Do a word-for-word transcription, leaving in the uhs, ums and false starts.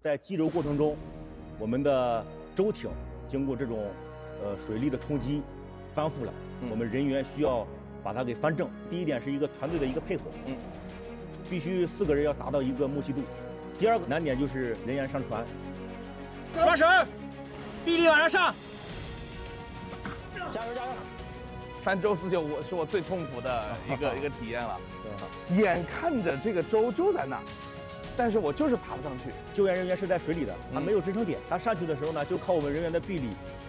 在击轴过程中，我们的舟艇经过这种呃水力的冲击翻覆了， 嗯、 我们人员需要把它给翻正。第一点是一个团队的一个配合，嗯，必须四个人要达到一个默契度。第二个难点就是人员上船，抓绳，臂力往上上， 加油加油！ 翻舟自救我是我最痛苦的一个一个体验了，眼看着这个舟就在那，但是我就是爬不上去。 救援人员是在水里的，他没有支撑点，他上去的时候呢，就靠我们人员的臂力